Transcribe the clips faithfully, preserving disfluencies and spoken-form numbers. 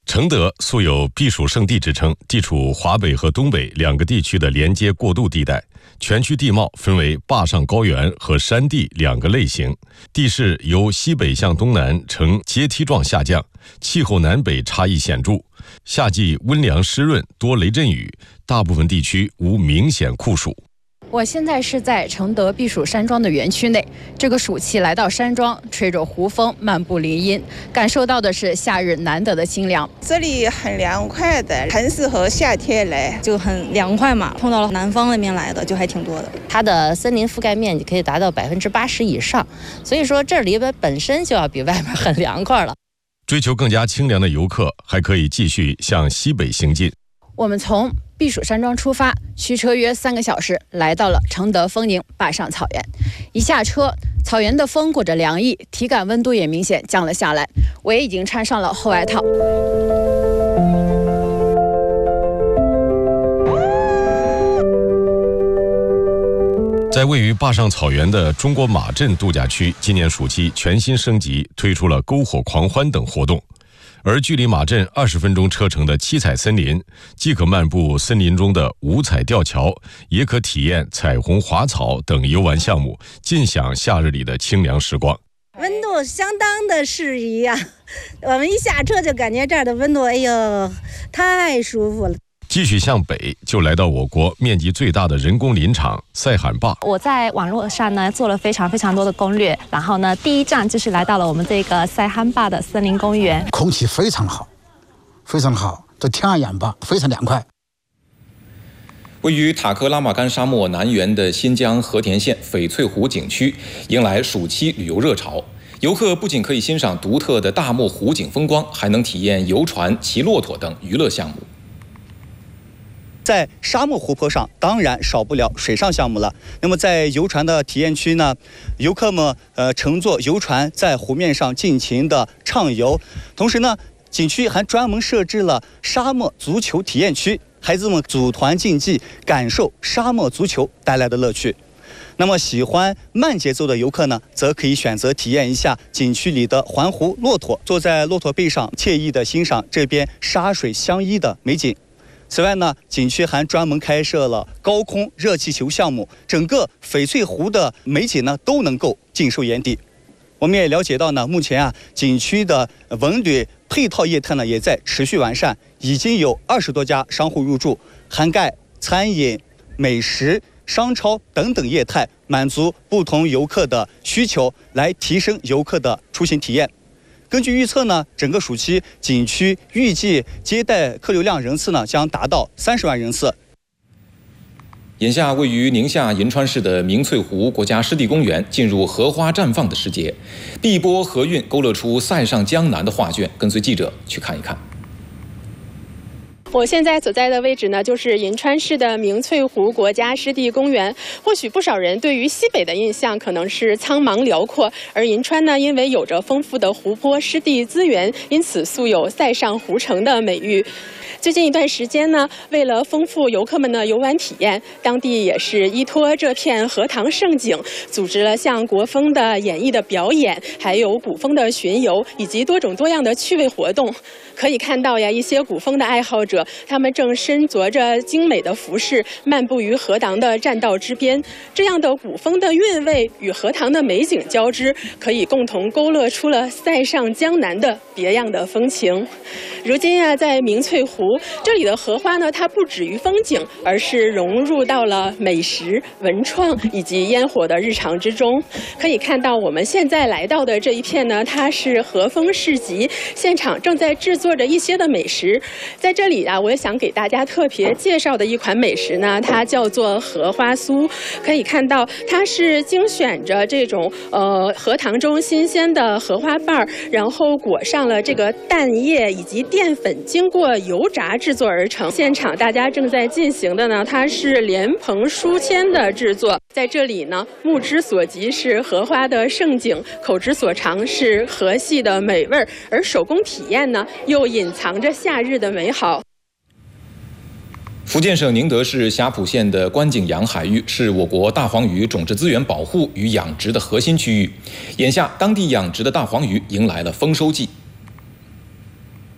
承德素有避暑胜地之称，地处华北和东北两个地区的连接过渡地带，全区地貌分为坝上高原和山地两个类型，地势由西北向东南呈阶梯状下降，气候南北差异显著。夏季温凉湿润，多雷阵雨，大部分地区无明显酷暑。 我现在是在承德避暑山庄的园区内，这个暑期来到山庄，吹着湖风，漫步林荫，感受到的是夏日难得的清凉。 这里很凉快的，很适合夏天来， 就很凉快嘛。碰到了南方那边来的就还挺多的。 它的森林覆盖面积可以达到百分之八十以上，所以说这里边本身就要比外面很凉快了。 追求更加清凉的游客还可以继续向西北行进。 我们从避暑山庄出发，驱车约三个小时，来到了承德丰宁坝上草原。一下车，草原的风裹着凉意，体感温度也明显降了下来。我也已经穿上了厚外套。 在位于坝上草原的中国马镇度假区，今年暑期全新升级，推出了篝火狂欢等活动。而距离马镇二十分钟车程的七彩森林，既可漫步森林中的五彩吊桥，也可体验彩虹滑草等游玩项目，尽享夏日里的清凉时光。 温度相当的适宜啊！我们一下车就感觉这儿的温度，哎呦，太舒服了。 继续向北，就来到我国面积最大的人工林场塞罕坝。 我在网络上呢做了非常非常多的攻略，然后呢，第一站就是来到了我们这个塞罕坝的森林公园。 空气非常好，非常好，这天然氧吧，非常凉快。 位于塔克拉玛干沙漠南缘的新疆和田县翡翠湖景区，迎来暑期旅游热潮。游客不仅可以欣赏独特的大漠湖景风光，还能体验游船、骑骆驼等娱乐项目。 在沙漠湖泊上，当然少不了水上项目了。那么在游船的体验区呢，游客们呃乘坐游船在湖面上尽情的畅游，同时呢，景区还专门设置了沙漠足球体验区，孩子们组团竞技，感受沙漠足球带来的乐趣。那么喜欢慢节奏的游客呢，则可以选择体验一下景区里的环湖骆驼，坐在骆驼背上，惬意地欣赏这边沙水相依的美景。此外呢，景区还专门开设了高空热气球项目，整个翡翠湖的美景呢都能够尽收眼底。我们也了解到呢，目前啊，景区的文旅配套业态呢也在持续完善，已经有二十多家商户入驻，涵盖餐饮、美食、商超等等业态，满足不同游客的需求，来提升游客的出行体验。根据预测呢，整个暑期景区预计接待客流量人次呢将达到三十万人次。 眼下，位于宁夏银川市的明翠湖国家湿地公园进入荷花绽放的时节，碧波河韵勾勒出塞上江南的画卷。跟随记者去看一看。 我现在所在的位置呢，就是银川市的明翠湖国家湿地公园。或许不少人对于西北的印象可能是苍茫辽阔，而银川呢，因为有着丰富的湖泊湿地资源，因此素有塞上湖城的美誉。最近一段时间呢，为了丰富游客们的游玩体验，当地也是依托这片荷塘胜景，组织了像国风的演绎的表演，还有古风的巡游，以及多种多样的趣味活动。可以看到呀，一些古风的爱好者，他们正身着着精美的服饰，漫步于荷塘的栈道之边。这样的古风的韵味与荷塘的美景交织，可以共同勾勒出了塞上江南的别样的风情。如今啊，在明翠湖这里的荷花呢，它不止于风景，而是融入到了美食、文创以及烟火的日常之中。可以看到，我们现在来到的这一片呢，它是和风市集，现场正在制作着一些的美食。在这里啊，我也想给大家特别介绍的一款美食呢，它叫做荷花酥。可以看到，它是精选着这种呃荷塘中新鲜的荷花瓣，然后裹上了这个蛋液以及淀粉，经过油炸制作而成。现场大家正在进行的呢，它是莲蓬书签的制作。在这里呢，目之所及是荷花的盛景，口之所尝是荷系的美味，而手工体验呢，又隐藏着夏日的美好。 福建省宁德市霞浦县的观景洋海域是我国大黄鱼种质资源保护与养殖的核心区域。眼下，当地养殖的大黄鱼迎来了丰收季。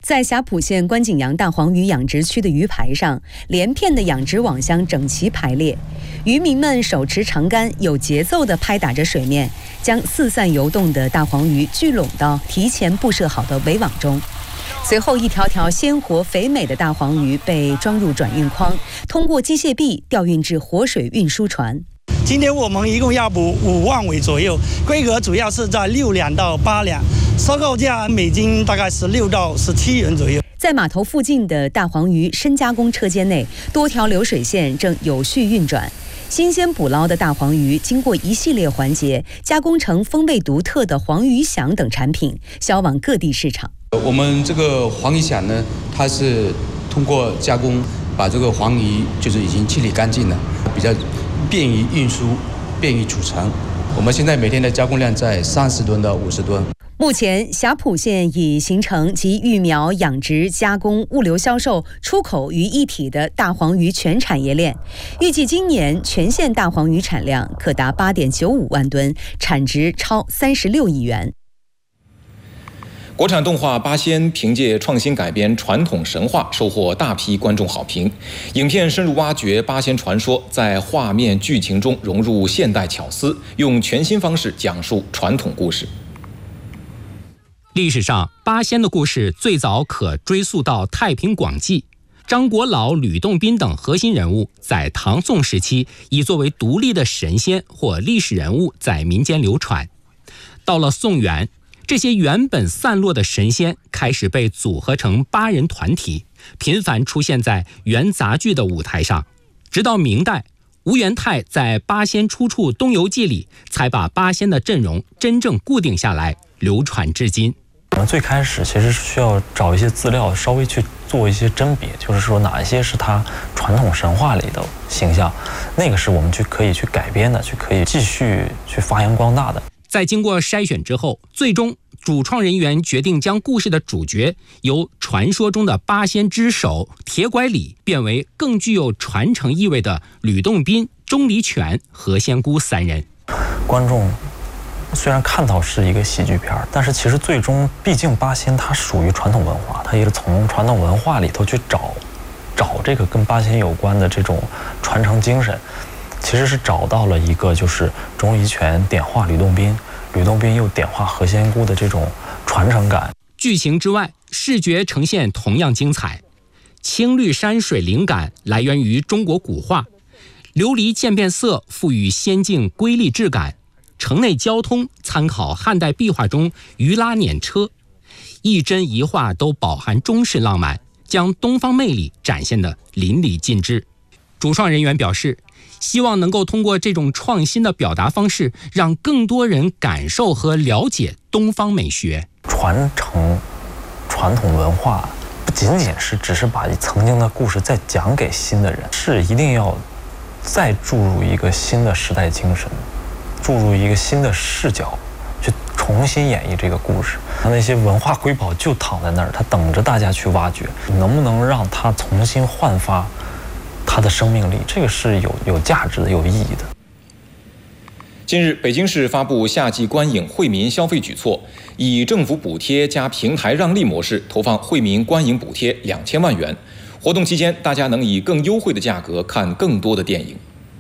在霞浦县观景洋大黄鱼养殖区的鱼排上，连片的养殖网箱整齐排列，渔民们手持长竿，有节奏地拍打着水面，将四散游动的大黄鱼聚拢到提前布设好的围网中。随后，一条条鲜活肥美的大黄鱼被装入转运筐，通过机械臂调运至活水运输船。 今天我们一共要捕五万尾左右，规格主要是在六两到八两，收购价每斤大概十六到十七元左右。 在码头附近的大黄鱼深加工车间内，多条流水线正有序运转。新鲜捕捞的大黄鱼经过一系列环节，加工成风味独特的黄鱼响等产品，销往各地市场。 我们这个黄鱼响呢，它是通过加工，把这个黄鱼就是已经清理干净了，比较便于运输，便于储藏。我们现在每天的加工量在三十吨到五十吨。 目前，霞浦县已形成集育苗、养殖、加工、物流、销售、出口于一体的大黄鱼全产业链。预计今年全县大黄鱼产量可达八点九五万吨，产值超三十六亿元。 国产动画《八仙》凭借创新改编传统神话，收获大批观众好评。影片深入挖掘八仙传说，在画面剧情中融入现代巧思，用全新方式讲述传统故事。 历史上，八仙的故事最早可追溯到太平广记。张国老、吕洞宾等核心人物在唐宋时期已作为独立的神仙或历史人物在民间流传。到了宋元，这些原本散落的神仙开始被组合成八人团体，频繁出现在元杂剧的舞台上。直到明代，吴元泰在《八仙出处东游记》里才把八仙的阵容真正固定下来，流传至今。 我们最开始其实是需要找一些资料，稍微去做一些甄别，就是说哪一些是他传统神话里的形象，那个是我们去可以去改编的，去可以继续去发扬光大的。 在经过筛选之后，最终主创人员决定将故事的主角由传说中的八仙之首铁拐李变为更具有传承意味的吕洞宾、钟离权和仙姑三人。 观众虽然看到是一个喜剧片，但是其实最终毕竟八仙它属于传统文化，它也是从传统文化里头去找找这个跟八仙有关的这种传承精神，其实是找到了一个就是钟离权点化吕洞宾，吕洞宾又点化何仙姑的这种传承感。 剧情之外，视觉呈现同样精彩。青绿山水灵感来源于中国古画，琉璃渐变色赋予仙境瑰丽质感。城内交通参考汉代壁画中鱼拉辇车，一帧一画都饱含中式浪漫，将东方魅力展现得淋漓尽致。主创人员表示，希望能够通过这种创新的表达方式，让更多人感受和了解东方美学。 传承传统文化不仅仅是只是把曾经的故事再讲给新的人，是一定要再注入一个新的时代精神，注入一个新的视角，去重新演绎这个故事。那些文化瑰宝就躺在那儿，它等着大家去挖掘。能不能让它重新焕发它的生命力，这个是有有价值的、有意义的。 近日，北京市发布夏季观影惠民消费举措，以政府补贴加平台让利模式投放惠民观影补贴两千万元。活动期间，大家能以更优惠的价格看更多的电影。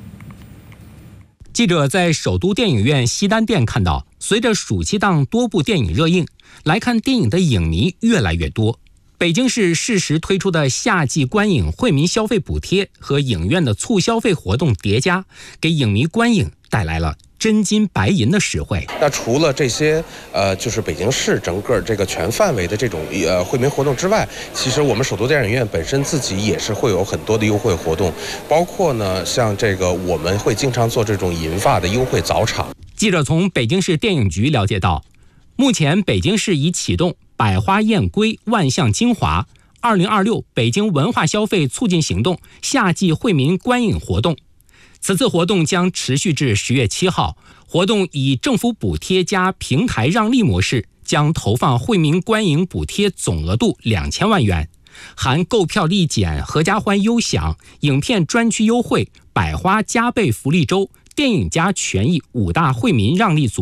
记者在首都电影院西单店看到，随着暑期档多部电影热映，来看电影的影迷越来越多。北京市适时推出的夏季观影惠民消费补贴和影院的促消费活动叠加，给影迷观影带来了真金白银的实惠。 那除了这些呃，就是北京市整个这个全范围的这种呃惠民活动之外，其实我们首都电影院本身自己也是会有很多的优惠活动，包括呢像这个我们会经常做这种银发的优惠早场。 记者从北京市电影局了解到，目前北京市已启动百花燕归万象精华二零二六北京文化消费促进行动夏季惠民观影活动。此次活动将持续至十月七号，活动以政府补贴加平台让利模式，将投放惠民观影补贴总额度两千万元，含购票立减、合家欢优享、影片专区优惠、百花加倍福利周、电影加权益五大惠民让利组